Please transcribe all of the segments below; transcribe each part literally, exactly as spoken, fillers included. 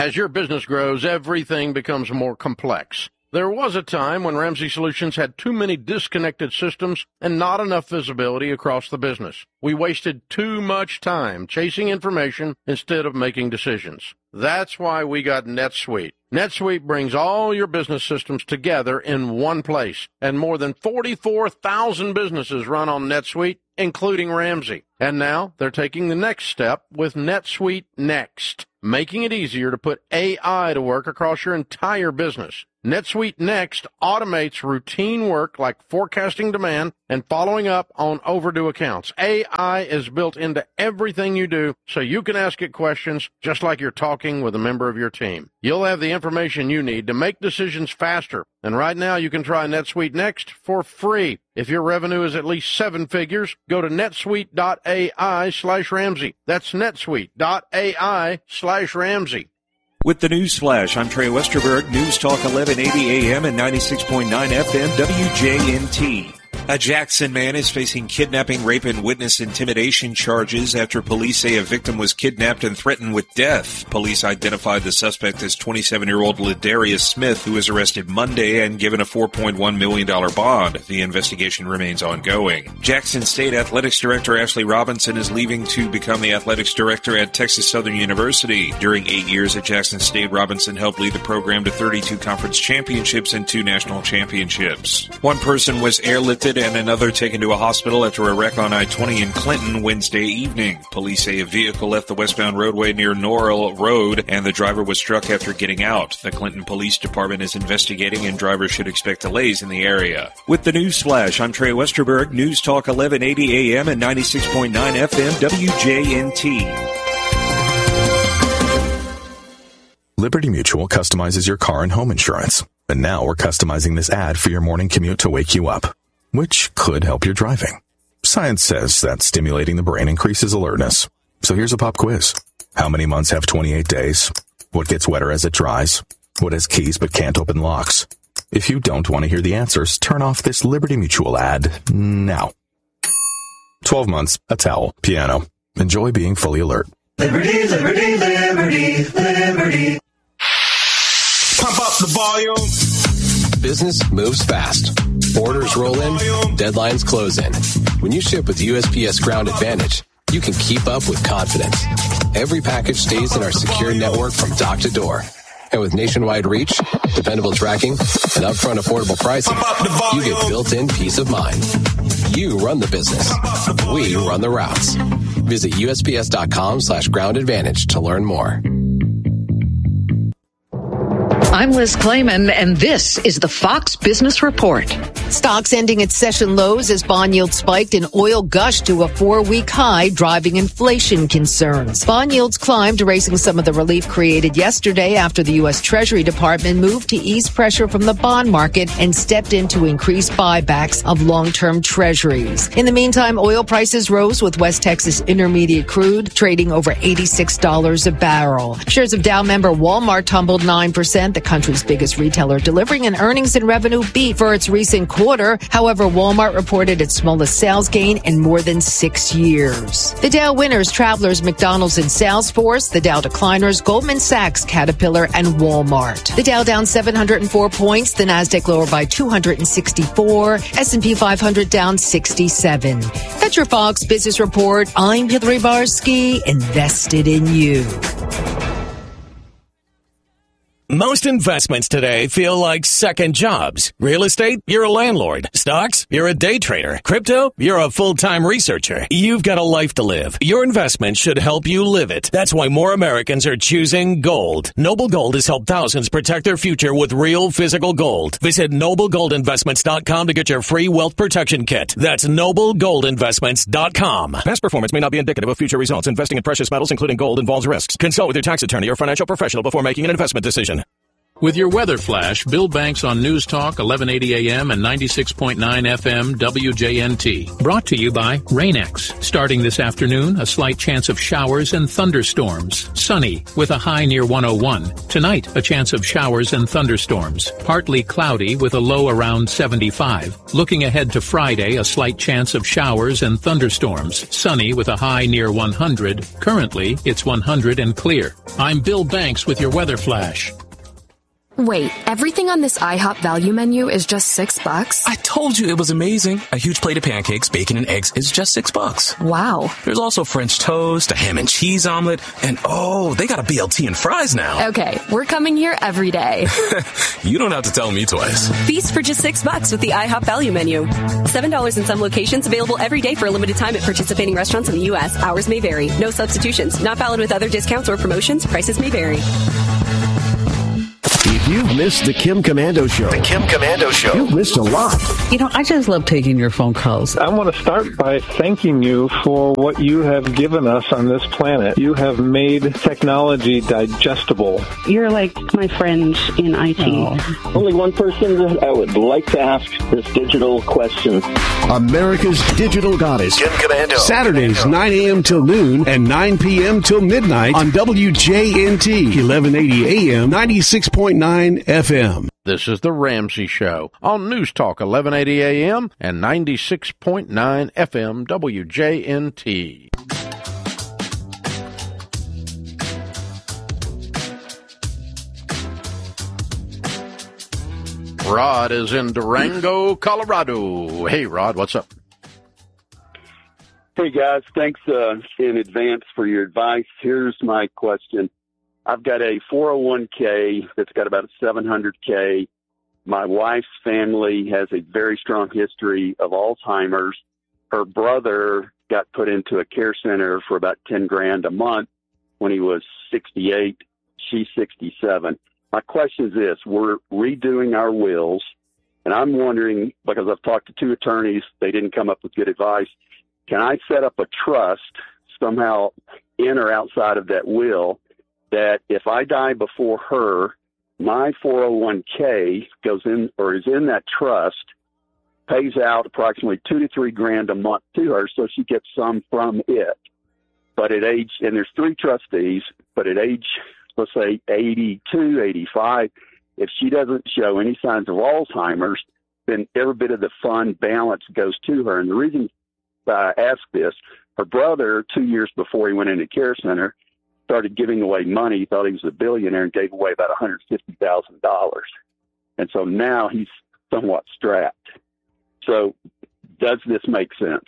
As your business grows, everything becomes more complex. There was a time when Ramsey Solutions had too many disconnected systems and not enough visibility across the business. We wasted too much time chasing information instead of making decisions. That's why we got NetSuite. NetSuite brings all your business systems together in one place, and more than forty-four thousand businesses run on NetSuite, including Ramsey. And now they're taking the next step with NetSuite Next, making it easier to put A I to work across your entire business. NetSuite Next automates routine work like forecasting demand and following up on overdue accounts. A I is built into everything you do, so you can ask it questions just like you're talking with a member of your team. You'll have the information you need to make decisions faster. And right now you can try NetSuite Next for free. If your revenue is at least seven figures, go to netsuite.ai slash Ramsey. That's netsuite.ai slash Ramsey. With the News Flash, I'm Trey Westerberg, News Talk eleven eighty A M and ninety-six point nine F M W J N T. A Jackson man is facing kidnapping, rape, and witness intimidation charges after police say a victim was kidnapped and threatened with death. Police identified the suspect as twenty-seven-year-old Ladarius Smith, who was arrested Monday and given a four point one million dollars bond. The investigation remains ongoing. Jackson State Athletics Director Ashley Robinson is leaving to become the athletics director at Texas Southern University. During eight years at Jackson State, Robinson helped lead the program to thirty-two conference championships and two national championships. One person was airlifted and another taken to a hospital after a wreck on I twenty in Clinton Wednesday evening. Police say a vehicle left the westbound roadway near Norrell Road and the driver was struck after getting out. The Clinton Police Department is investigating and drivers should expect delays in the area. With the News Flash, I'm Trey Westerberg, News Talk eleven eighty A M and ninety-six point nine F M W J N T. Liberty Mutual customizes your car and home insurance. And now we're customizing this ad for your morning commute to wake you up, which could help your driving. Science says that stimulating the brain increases alertness. So here's a pop quiz. How many months have twenty-eight days? What gets wetter as it dries? What has keys but can't open locks? If you don't want to hear the answers, turn off this Liberty Mutual ad now. twelve months, a towel, piano. Enjoy being fully alert. Liberty, liberty, liberty, liberty. Pump up the volume. Business moves fast. Orders roll in, deadlines close in. When you ship with U S P S Ground Advantage, you can keep up with confidence. Every package stays in our secure network from dock to door. And with nationwide reach, dependable tracking, and upfront affordable pricing, you get built-in peace of mind. You run the business. We run the routes. Visit USPS.com slash ground advantage to learn more. I'm Liz Clayman, and this is the Fox Business Report. Stocks ending at session lows as bond yields spiked and oil gushed to a four-week high, driving inflation concerns. Bond yields climbed, erasing some of the relief created yesterday after the U S Treasury Department moved to ease pressure from the bond market and stepped in to increase buybacks of long-term treasuries. In the meantime, oil prices rose with West Texas Intermediate crude trading over eighty-six dollars a barrel. Shares of Dow member Walmart tumbled nine percent. The country's biggest retailer, delivering an earnings and revenue beat for its recent quarter. However, Walmart reported its smallest sales gain in more than six years. The Dow winners, Travelers, McDonald's, and Salesforce. The Dow decliners, Goldman Sachs, Caterpillar, and Walmart. The Dow down seven hundred four points. The Nasdaq lower by two hundred sixty-four. S and P five hundred down sixty-seven. That's your Fox Business Report. I'm Hillary Barsky, invested in you. Most investments today feel like second jobs. Real estate, you're a landlord. Stocks, you're a day trader. Crypto, you're a full-time researcher. You've got a life to live. Your investment should help you live it. That's why more Americans are choosing gold. Noble Gold has helped thousands protect their future with real physical gold. Visit noble gold investments dot com to get your free wealth protection kit. That's noble gold investments dot com. Past performance may not be indicative of future results. Investing in precious metals, including gold, involves risks. Consult with your tax attorney or financial professional before making an investment decision. With your weather flash, Bill Banks on News Talk, eleven eighty A M and ninety-six point nine F M W J N T. Brought to you by Rain-X. Starting this afternoon, a slight chance of showers and thunderstorms. Sunny, with a high near one oh one. Tonight, a chance of showers and thunderstorms. Partly cloudy with a low around seventy-five. Looking ahead to Friday, a slight chance of showers and thunderstorms. Sunny with a high near one hundred. Currently, it's one hundred and clear. I'm Bill Banks with your weather flash. Wait, everything on this IHOP value menu is just six bucks? I told you it was amazing. A huge plate of pancakes, bacon, and eggs is just six bucks. Wow. There's also French toast, a ham and cheese omelet, and oh, they got a B L T and fries now. Okay, we're coming here every day. You don't have to tell me twice. Feast for just six bucks with the IHOP value menu. Seven dollars in some locations, available every day for a limited time at participating restaurants in the U S. Hours may vary. No substitutions. Not valid with other discounts or promotions. Prices may vary. If you've missed the Kim Komando Show, the Kim Komando Show, you've missed a lot. You know, I just love taking your phone calls. I want to start by thanking you for what you have given us on this planet. You have made technology digestible. You're like my friend in I T. Oh. Only one person that I would like to ask this digital question. America's Digital Goddess. Kim Komando. Saturdays, nine a.m. till noon and nine p.m. till midnight on W J N T, eleven eighty A M, ninety-six point nine F M. This is The Ramsey Show on News Talk, eleven eighty A M and ninety-six point nine F M W J N T. Rod is in Durango, Colorado. Hey, Rod, what's up? Hey, guys. Thanks uh, in advance for your advice. Here's my question. I've got a four oh one k that's got about a seven hundred K. My wife's family has a very strong history of Alzheimer's. Her brother got put into a care center for about ten grand a month when he was sixty-eight. She's sixty-seven. My question is this. We're redoing our wills, and I'm wondering, because I've talked to two attorneys, they didn't come up with good advice. Can I set up a trust somehow in or outside of that will that if I die before her, my four oh one k goes in or is in that trust, pays out approximately two to three grand a month to her, so she gets some from it. But at age, and there's three trustees, but at age, let's say eighty-two, eighty-five, if she doesn't show any signs of Alzheimer's, then every bit of the fund balance goes to her. And the reason I ask this, her brother, two years before he went into care center, started giving away money. He thought he was a billionaire and gave away about one hundred fifty thousand dollars. And so now he's somewhat strapped. So does this make sense?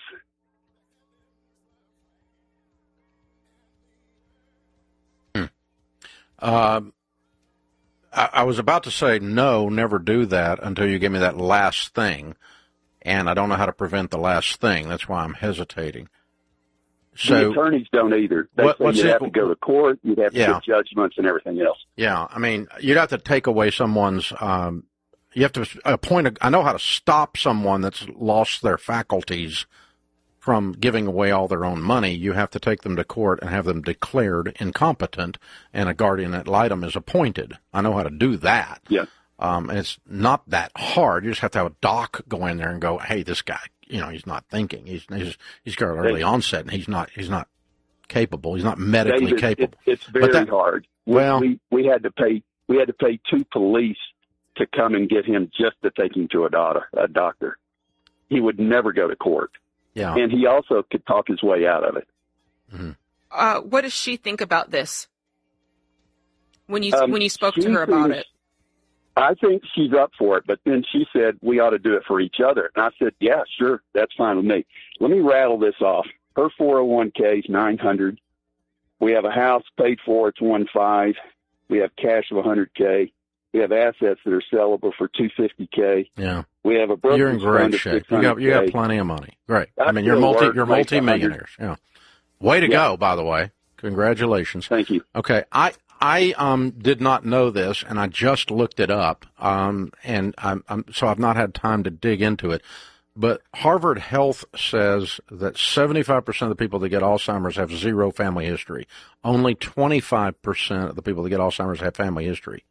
Hmm. Uh, I, I was about to say, no, never do that until you give me that last thing. And I don't know how to prevent the last thing. That's why I'm hesitating. So, the attorneys don't either. They what, say you'd have to go to court, you'd have to yeah. get judgments and everything else. Yeah, I mean, you'd have to take away someone's, um, you have to appoint, a, I know how to stop someone that's lost their faculties from giving away all their own money. You have to take them to court and have them declared incompetent, and a guardian ad litem is appointed. I know how to do that. Yeah. Um, and it's not that hard. You just have to have a doc go in there and go, hey, this guy, you know, he's not thinking. He's he's he's got early onset, and he's not he's not capable. He's not medically David, capable. It, it's very that, hard. Well, we, we we had to pay we had to pay two police to come and get him just to take him to a doctor. A doctor. He would never go to court. Yeah, and he also could talk his way out of it. Mm-hmm. Uh, what does she think about this? When you um, when you spoke to her about thinks, it. I think she's up for it, but then she said we ought to do it for each other. And I said, yeah, sure, that's fine with me. Let me rattle this off. Her four oh one k is nine hundred. We have a house paid for, it's one five. We have cash of one hundred k. We have assets that are sellable for two fifty k. Yeah. We have a brokerage You're in great fund of shape. You got you got plenty of money. Great. I, I mean, you're multi you're multi-millionaires. Yeah. Way to yeah. go, by the way. Congratulations. Thank you. Okay. I I um did not know this, and I just looked it up. Um and I'm, I'm so I've not had time to dig into it. But Harvard Health says that seventy-five percent of the people that get Alzheimer's have zero family history. Only twenty-five percent of the people that get Alzheimer's have family history,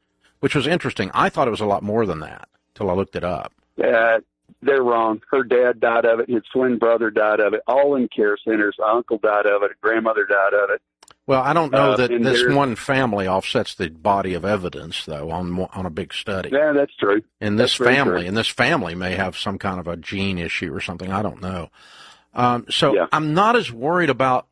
which was interesting. I thought it was a lot more than that till I looked it up. Uh, they're wrong. Her dad died of it. His twin brother died of it. All in care centers. Her uncle died of it. Her grandmother died of it. Well, I don't know Uh, that and this there- one family offsets the body of evidence, though, on on a big study. Yeah, that's true. In this That's very family, true. and this family may have some kind of a gene issue or something. I don't know. Um, so Yeah. I'm not as worried about.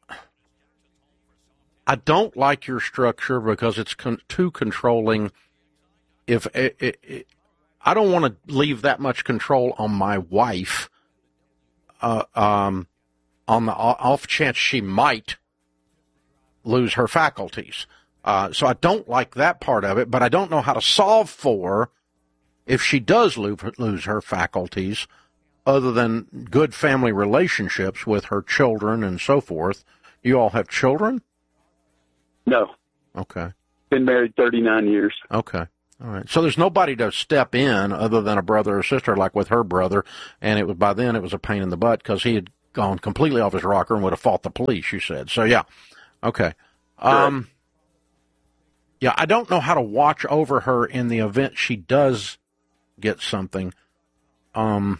I don't like your structure because it's con- too controlling. If it, it, it, I don't want to leave that much control on my wife, uh, um, on the o- off chance she might lose her faculties. Uh, so I don't like that part of it, but I don't know how to solve for if she does lose, lose her faculties, other than good family relationships with her children and so forth. You all have children? No. Okay. Been married thirty-nine years. Okay. All right. So there's nobody to step in other than a brother or sister, like with her brother, and it was by then it was a pain in the butt because he had gone completely off his rocker and would have fought the police, you said. So, yeah. Okay. Um, yeah, I don't know how to watch over her in the event she does get something. Um,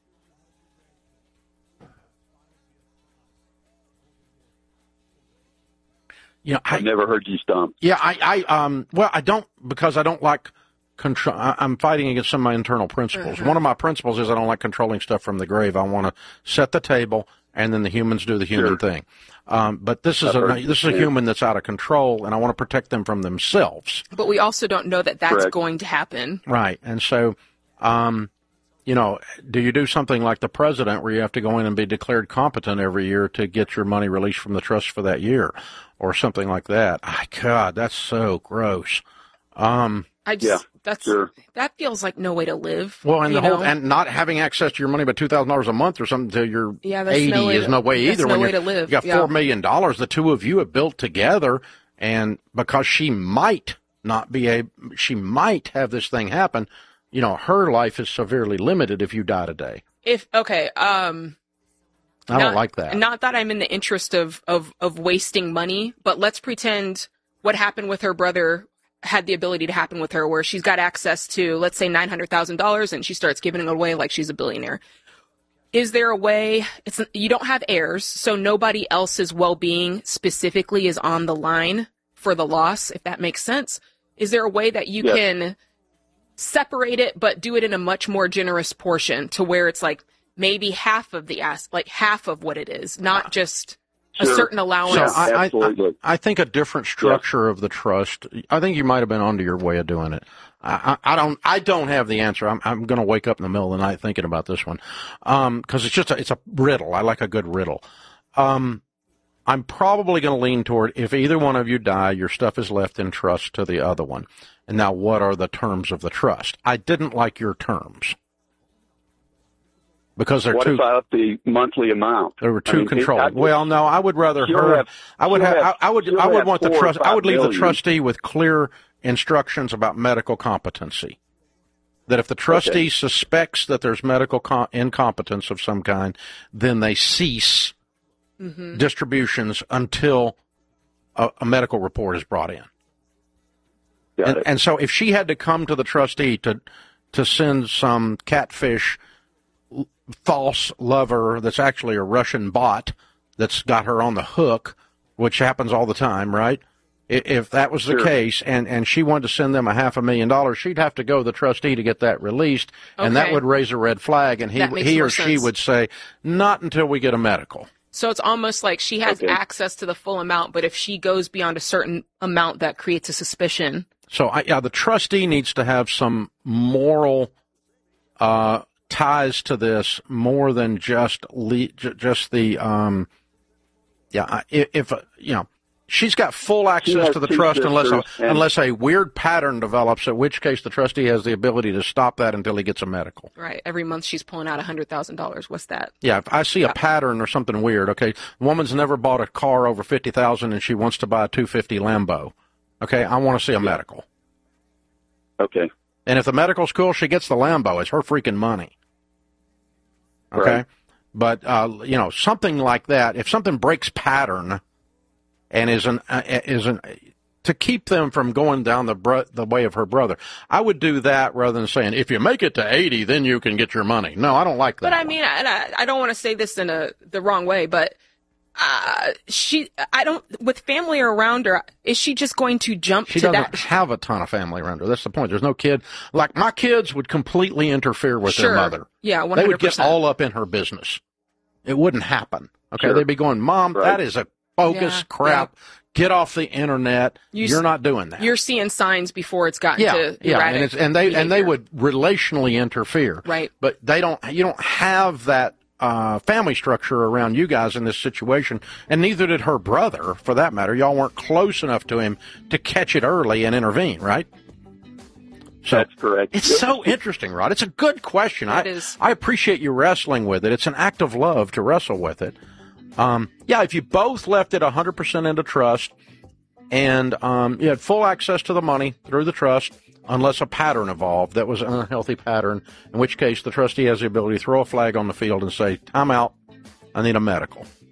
you know, I I've never heard you stomp. Yeah, I, I, um, well, I don't, because I don't like control. I, I'm fighting against some of my internal principles. Mhm. One of my principles is I don't like controlling stuff from the grave. I want to set the table, and then the humans do the human Sure. thing. Um, but this is I've a heard- this is a yeah. human that's out of control, and I want to protect them from themselves. But we also don't know that that's Correct. going to happen. Right. And so, um, you know, do you do something like the president where you have to go in and be declared competent every year to get your money released from the trust for that year or something like that? Ah, God, that's so gross. Um, I just that's that feels like no way to live. well, and you the whole know? and not having access to your money but two thousand dollars a month or something till you're Yeah, that's eighty no way is to- no way that's either. no when way you're, to live, you got yeah. four million dollars. The two of you have built together, and because she might not be a, she might have this thing happen. You know, her life is severely limited if you die today. If okay, um, I don't not- like that. Not that I'm in the interest of, of, of wasting money, but let's pretend what happened with her brother had the ability to happen with her, where she's got access to, let's say, nine hundred thousand dollars, and she starts giving it away like she's a billionaire. Is there a way, it's you don't have heirs, so nobody else's well-being specifically is on the line for the loss, if that makes sense? Is there a way that you Yes. can separate it, but do it in a much more generous portion to where it's like maybe half of the ass, like half of what it is, not just a Sure. certain allowance? So I, I, I, I think a different structure of the trust. I think you might have been onto your way of doing it. I, I, I don't. I don't have the answer. I'm, I'm going to wake up in the middle of the night thinking about this one, um, because it's just a, it's a riddle. I like a good riddle. Um, I'm probably going to lean toward if either one of you die, your stuff is left in trust to the other one. And now, what are the terms of the trust? I didn't like your terms because they're What too. if I up the monthly amount? They were I too mean, it- controlling. I- well, no, I would rather She'll her. have- I would she'll have. have- I, I would. she'll I would have want the four or trust. I five would leave the million. trustee with clear instructions about medical competency. That if the trustee Okay. suspects that there's medical com- incompetence of some kind, then they cease Mm-hmm. distributions until a, a medical report is brought in. Got And, it. and so, if she had to come to the trustee to to send some catfish l- false lover that's actually a Russian bot that's got her on the hook, which happens all the time, right? I- If that was the Sure. case, and, and she wanted to send them a half a million dollars, she'd have to go to the trustee to get that released, and that Okay. would raise a red flag, and he That makes he more or she sense. would say, not until we get a medical. So it's almost like she has Okay. access to the full amount, but if she goes beyond a certain amount, that creates a suspicion. So, I, yeah, the trustee needs to have some moral uh, ties to this more than just le- j- just the um, yeah. I- If, if uh, you know, she's got full access has to the two trust unless a, sisters, and- unless a weird pattern develops, at which case the trustee has the ability to stop that until he gets a medical. Right. Every month she's pulling out one hundred thousand dollars. What's that? Yeah, if I see a pattern or something weird, okay, the woman's never bought a car over fifty thousand and she wants to buy a two fifty Lambo. Okay, I want to see a medical. Okay. And if the medical's cool, she gets the Lambo. It's her freaking money. Okay? Right. But, uh, you know, something like that, if something breaks pattern and is an, uh, is an, to keep them from going down the br- the way of her brother. I would do that rather than saying, if you make it to eighty, then you can get your money. No, I don't like that. But I mean, I, I don't want to say this in a the wrong way, but uh, she, I don't, with family around her, is she just going to jump she to doesn't that? have a ton of family around her. That's the point. There's no kid. Like, my kids would completely interfere with Sure. their mother. Yeah, one hundred percent. They would get all up in her business. It wouldn't happen. Okay, Sure. they'd be going, Mom, Right. that is a bogus Yeah, crap. Get off the internet. You You're s- not doing that. You're seeing signs before it's gotten yeah, to yeah, erratic and it's, and they and they behavior. would relationally interfere. Right. But they don't. You don't have that uh, family structure around you guys in this situation, and neither did her brother, for that matter. Y'all weren't close enough to him to catch it early and intervene, right? So That's correct. it's so interesting, Rod. It's a good question. I, It is. I appreciate you wrestling with it. It's an act of love to wrestle with it. Um, yeah, if you both left it one hundred percent into trust and um, you had full access to the money through the trust, unless a pattern evolved that was an unhealthy pattern, in which case the trustee has the ability to throw a flag on the field and say, time out, I need a medical.